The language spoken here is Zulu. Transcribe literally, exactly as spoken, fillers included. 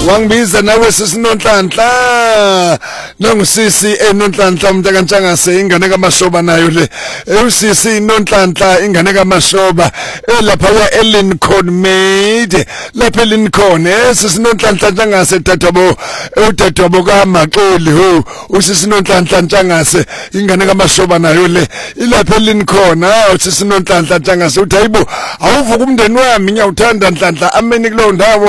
wangibiza nawe sisinonhlanhla nangusisi enonhlanhla umuntu kaNtshangase ingane kaMashoba nayo le usisi inonhlanhla ingane kaMashoba elapha ya eLincoln Made lapha eLincoln esisinonhlanhla Ntshangase dadabo udadabo kaMaxoli ho usisi inonhlanhla Ntshangase ingane kaMashoba nayo le ilapha eLincoln usisi inonhlanhla Ntshangase uthi hayibo awuvuka umndeni wami ngiyawuthanda Nhlanhla ameni kulo ndawo